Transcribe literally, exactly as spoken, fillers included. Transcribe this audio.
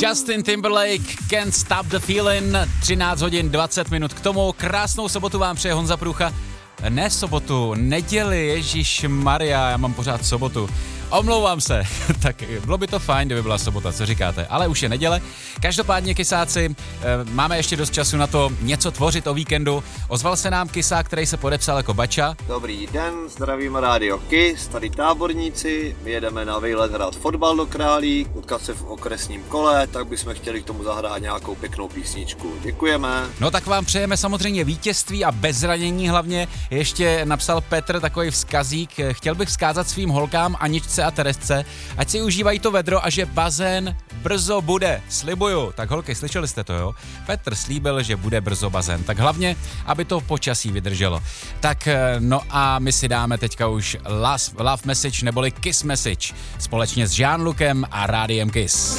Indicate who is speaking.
Speaker 1: Justin Timberlake, Can't Stop the Feeling, třináct hodin dvacet minut k tomu. Krásnou sobotu vám přeje Honza Průcha. Ne sobotu, neděli, Ježíš Maria, já mám pořád sobotu. Omlouvám se, tak bylo by to fajn, kdyby byla sobota, co říkáte, ale už je neděle. Každopádně, kysáci, máme ještě dost času na to něco tvořit o víkendu. Ozval se nám kysák, který se podepsal jako Bača.
Speaker 2: Dobrý den, zdravíme Rádio Kiss, tady táborníci, my jedeme na výlet hrát fotbal do Králík, utkat se v okresním kole, tak bychom chtěli k tomu zahrát nějakou pěknou písničku. Děkujeme.
Speaker 1: No tak vám přejeme samozřejmě vítězství a bez zranění hlavně. Ještě napsal Petr takový vzkazík, chtěl bych vzkázat svým holkám Aničce a Teresce, ať si užívají to vedro a že bazén brzo bude, slibuju. Tak holky, slyšeli jste to, jo? Petr slíbil, že bude brzo bazén, tak hlavně, aby to počasí vydrželo. Tak no a my si dáme teďka už Love, love Message neboli Kiss Message společně s Jean-Lucem a Rádiem Kiss.